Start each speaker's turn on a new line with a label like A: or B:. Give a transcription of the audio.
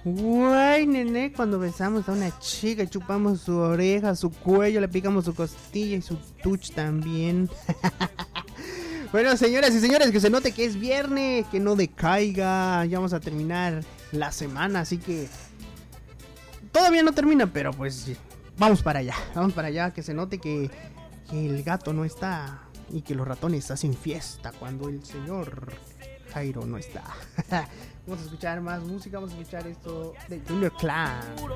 A: Guay, nene, cuando besamos a una chica, chupamos su oreja, su cuello, le picamos su costilla y su tuch también. Bueno, señoras y señores, que se note que es viernes, que no decaiga. Ya vamos a terminar la semana, así que todavía no termina, pero pues vamos para allá, que se note que el gato no está y que los ratones hacen fiesta cuando el señor Jairo no está. Vamos a escuchar más música, vamos a escuchar esto de Junior Clan.